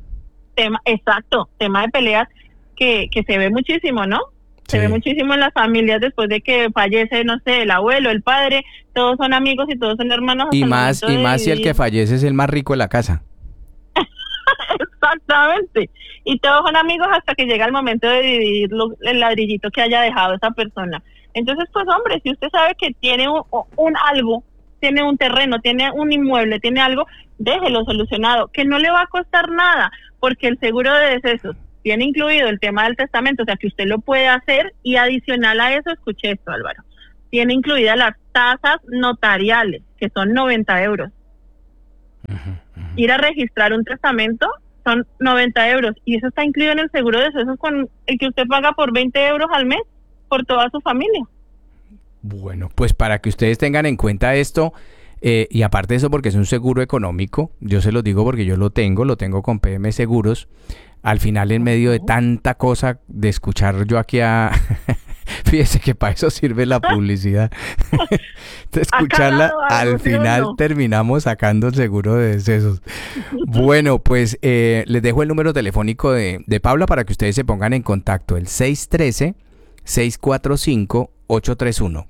Tema de peleas que se ve muchísimo, ¿no? Se ve muchísimo en las familias después de que fallece, no sé, el abuelo, el padre, todos son amigos y todos son hermanos. Y más si el que fallece es el más rico de la casa. Exactamente. Y todos son amigos hasta que llega el momento de dividir el ladrillito que haya dejado esa persona. Entonces, pues hombre, si usted sabe que tiene un algo, tiene un terreno, tiene un inmueble, tiene algo, déjelo solucionado, que no le va a costar nada, porque el seguro de decesos tiene incluido el tema del testamento, o sea que usted lo puede hacer, y adicional a eso, escuche esto, Álvaro, tiene incluidas las tasas notariales, que son 90 euros. Ir a registrar un testamento son 90 euros, y eso está incluido en el seguro de decesos con el que usted paga por 20 euros al mes por toda su familia. Bueno, pues para que ustedes tengan en cuenta esto, y aparte de eso, porque es un seguro económico, yo se los digo porque yo lo tengo con PM Seguros. Al final, en medio de tanta cosa de escuchar yo aquí a... Fíjese que para eso sirve la publicidad. De escucharla, al final terminamos sacando el seguro de decesos. Bueno, pues les dejo el número telefónico de Paula para que ustedes se pongan en contacto. El 613-645-831.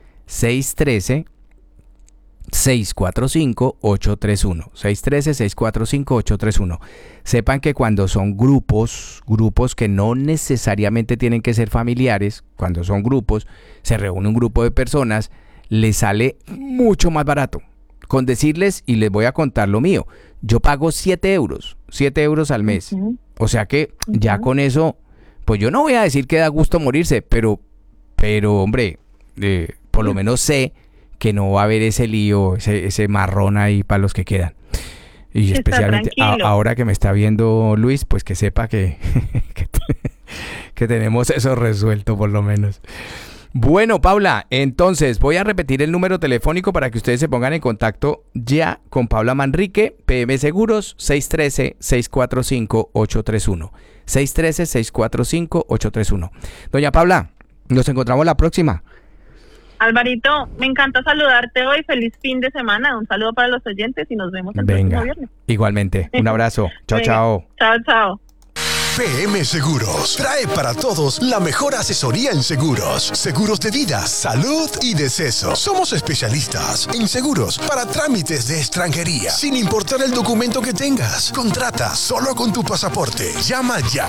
613-645-831. 613-645-831. Sepan que cuando son grupos que no necesariamente tienen que ser familiares, cuando son grupos, se reúne un grupo de personas, les sale mucho más barato. Con decirles, y les voy a contar lo mío, yo pago 7 euros al mes. O sea que ya con eso, pues yo no voy a decir que da gusto morirse, pero hombre, por lo menos sé que no va a haber ese lío, ese marrón ahí para los que quedan. Y especialmente ahora que me está viendo Luis, pues que sepa que tenemos eso resuelto por lo menos. Bueno, Paula, entonces voy a repetir el número telefónico para que ustedes se pongan en contacto ya con Paula Manrique, PM Seguros, 613-645-831. 613-645-831. Doña Paula, nos encontramos la próxima. Alvarito, me encanta saludarte hoy. Feliz fin de semana. Un saludo para los oyentes y nos vemos el próximo viernes. Igualmente. Un abrazo. Chao, chao. Chao, chao. PM Seguros trae para todos la mejor asesoría en seguros. Seguros de vida, salud y decesos. Somos especialistas en seguros para trámites de extranjería, sin importar el documento que tengas. Contrata solo con tu pasaporte. Llama ya.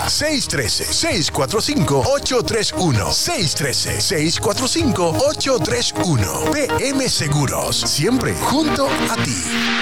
613-645-831. 613-645-831. PM Seguros. Siempre junto a ti.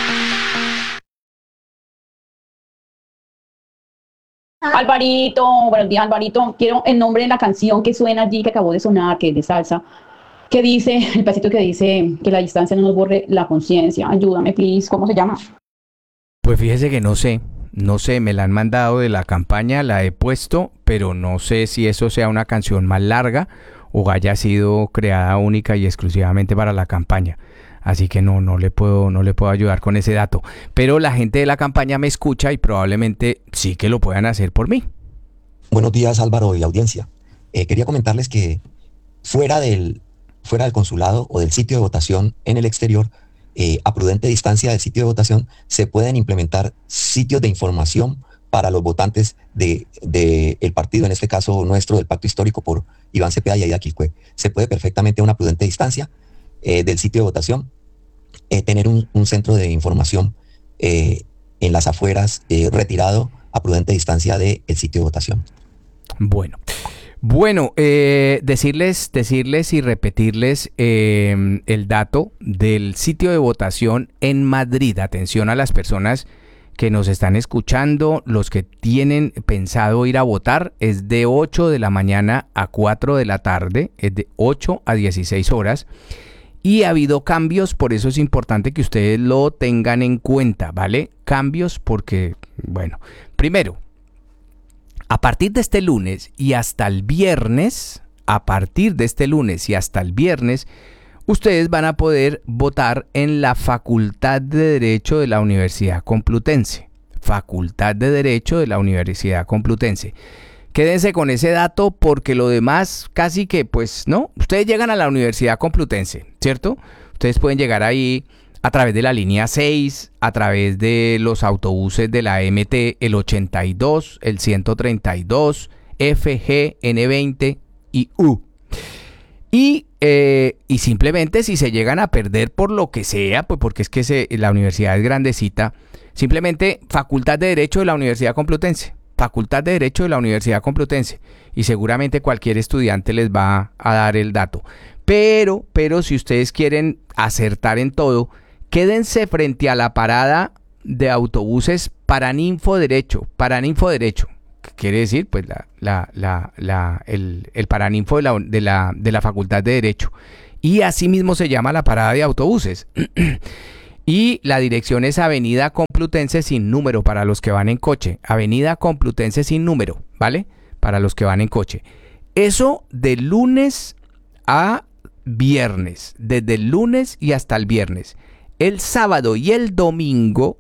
Alvarito, buenos días, Alvarito. Quiero el nombre de la canción que suena allí, que acabó de sonar, que es de salsa, que dice, el pedacito que dice que la distancia no nos borre la conciencia. Ayúdame, please. ¿Cómo se llama? Pues fíjese que no sé, me la han mandado de la campaña, la he puesto, pero no sé si eso sea una canción más larga o haya sido creada única y exclusivamente para la campaña. Así que no le puedo ayudar con ese dato. Pero la gente de la campaña me escucha y probablemente sí que lo puedan hacer por mí. Buenos días, Álvaro y audiencia. Quería comentarles que fuera del consulado o del sitio de votación en el exterior, a prudente distancia del sitio de votación, se pueden implementar sitios de información para los votantes del partido, en este caso nuestro, del Pacto Histórico por Iván Cepeda y Aida Quispe. Se puede perfectamente a una prudente distancia del sitio de votación tener un centro de información en las afueras, retirado a prudente distancia del sitio de votación. Bueno, decirles y repetirles el dato del sitio de votación en Madrid. Atención a las personas que nos están escuchando, los que tienen pensado ir a votar, es de 8 de la mañana a 4 de la tarde, es de 8 a 16 horas. Y ha habido cambios, por eso es importante que ustedes lo tengan en cuenta, ¿vale? Cambios porque, bueno, primero, a partir de este lunes y hasta el viernes, ustedes van a poder votar en la Facultad de Derecho de la Universidad Complutense. Quédense con ese dato porque lo demás casi que, pues, no. Ustedes llegan a la Universidad Complutense, ¿cierto? Ustedes pueden llegar ahí a través de la línea 6, a través de los autobuses de la MT, el 82, el 132, FG, N20 y U. Y simplemente si se llegan a perder por lo que sea, pues porque es que la universidad es grandecita, Simplemente Facultad de Derecho de la Universidad Complutense. Facultad de Derecho de la Universidad Complutense. Y seguramente cualquier estudiante les va a dar el dato. Pero si ustedes quieren acertar en todo, quédense frente a la parada de autobuses Paraninfo Derecho. Paraninfo Derecho. ¿Qué quiere decir? Pues el Paraninfo de la Facultad de Derecho. Y así mismo se llama la parada de autobuses. Y la dirección es Avenida Complutense sin número para los que van en coche. Avenida Complutense sin número, ¿vale? Para los que van en coche. Eso de lunes a viernes. Desde el lunes y hasta el viernes. El sábado y el domingo,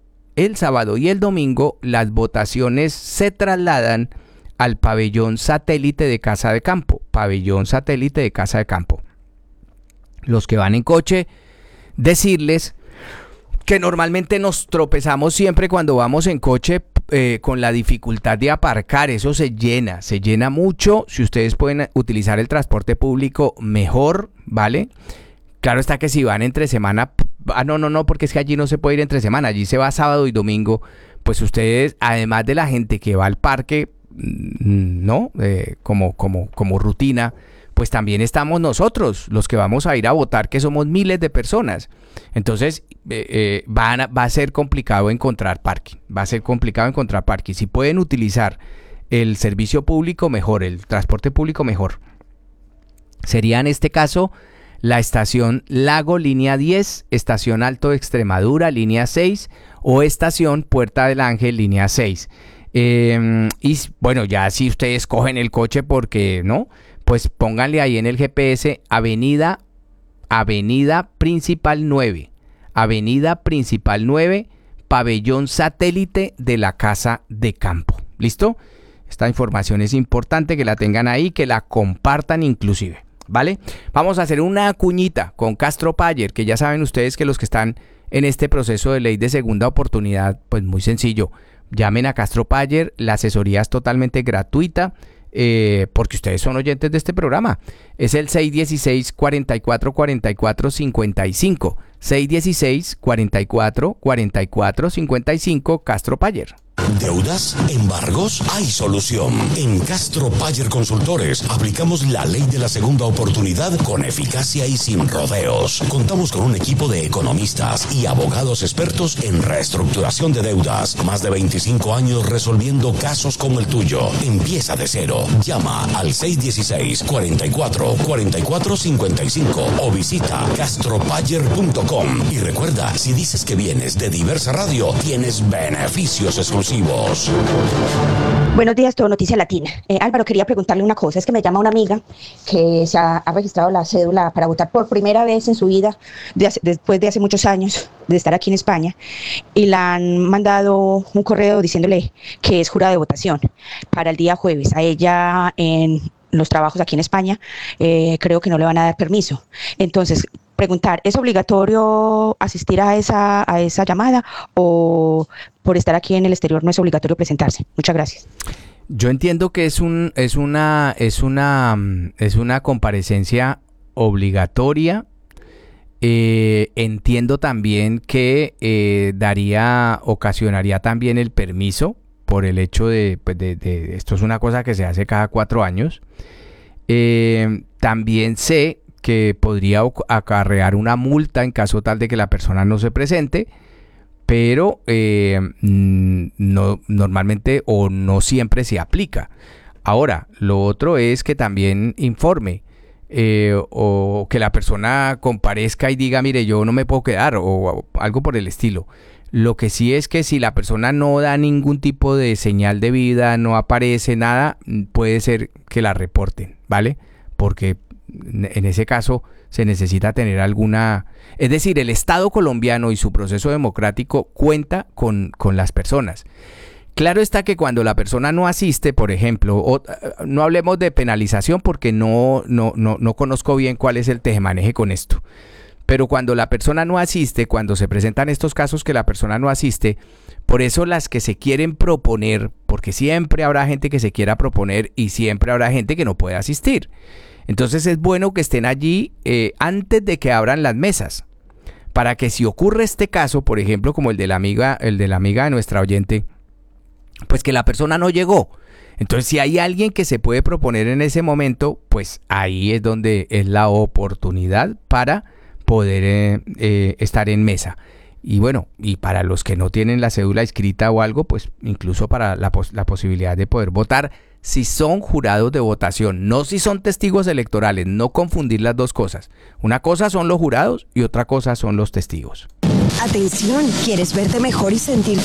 las votaciones se trasladan al pabellón satélite de Casa de Campo. Pabellón satélite de Casa de Campo. Los que van en coche, decirles que normalmente nos tropezamos siempre cuando vamos en coche con la dificultad de aparcar. Eso se llena mucho. Si ustedes pueden utilizar el transporte público, mejor, ¿vale? Claro está que si van entre semana, no, porque es que allí no se puede ir entre semana, allí se va sábado y domingo, pues ustedes, además de la gente que va al parque, ¿no? Como rutina, pues también estamos nosotros, los que vamos a ir a votar, que somos miles de personas. Entonces, va a ser complicado encontrar parking. Si pueden utilizar el servicio público, mejor, el transporte público, mejor. Sería en este caso la estación Lago, línea 10, estación Alto de Extremadura, línea 6, o estación Puerta del Ángel, línea 6. Y bueno, ya si ustedes cogen el coche porque, ¿no? Pues pónganle ahí en el GPS Avenida Principal 9. Avenida Principal 9, pabellón satélite de la Casa de Campo. ¿Listo? Esta información es importante que la tengan ahí, que la compartan inclusive, ¿vale? Vamos a hacer una cuñita con Castro Payer, que ya saben ustedes que los que están en este proceso de ley de segunda oportunidad, pues muy sencillo. Llamen a Castro Payer, la asesoría es totalmente gratuita. Porque ustedes son oyentes de este programa. Es el 616-4444-55. 616-4444-55, Castro Payer. ¿Deudas? ¿Embargos? Hay solución. En Castro Payer Consultores aplicamos la ley de la segunda oportunidad con eficacia y sin rodeos. Contamos con un equipo de economistas y abogados expertos en reestructuración de deudas. Más de 25 años resolviendo casos como el tuyo. Empieza de cero. Llama al 616-44-44-55 o visita castropayer.com. Y recuerda, si dices que vienes de Diversa Radio, tienes beneficios exclusivos. Buenos días, todo Noticia Latina. Álvaro, quería preguntarle una cosa. Es que me llama una amiga que se ha registrado la cédula para votar por primera vez en su vida, después de hace muchos años de estar aquí en España, y le han mandado un correo diciéndole que es jurada de votación para el día jueves. A ella en los trabajos aquí en España creo que no le van a dar permiso. Entonces, preguntar, ¿es obligatorio asistir a esa llamada o por estar aquí en el exterior no es obligatorio presentarse? Muchas gracias. Yo entiendo que es una comparecencia obligatoria. Entiendo también que ocasionaría también el permiso por el hecho de esto es una cosa que se hace cada 4 años. También sé que podría acarrear una multa en caso tal de que la persona no se presente, pero no normalmente o no siempre se aplica. Ahora, lo otro es que también informe o que la persona comparezca y diga, mire, yo no me puedo quedar o algo por el estilo. Lo que sí es que si la persona no da ningún tipo de señal de vida, no aparece nada, puede ser que la reporten, ¿vale? Porque en ese caso se necesita tener alguna... Es decir, el Estado colombiano y su proceso democrático cuenta con las personas. Claro está que cuando la persona no asiste, por ejemplo, no hablemos de penalización porque no conozco bien cuál es el tejemaneje con esto. Pero cuando la persona no asiste, cuando se presentan estos casos que la persona no asiste, por eso las que se quieren proponer, porque siempre habrá gente que se quiera proponer y siempre habrá gente que no puede asistir. Entonces es bueno que estén allí antes de que abran las mesas, para que si ocurre este caso, por ejemplo, como el de la amiga de nuestra oyente, pues que la persona no llegó. Entonces, si hay alguien que se puede proponer en ese momento, pues ahí es donde es la oportunidad para poder estar en mesa. Y bueno, y para los que no tienen la cédula escrita o algo, pues incluso para la posibilidad de poder votar si son jurados de votación, no si son testigos electorales, no confundir las dos cosas. Una cosa son los jurados y otra cosa son los testigos. Atención, ¿quieres verte mejor y sentirte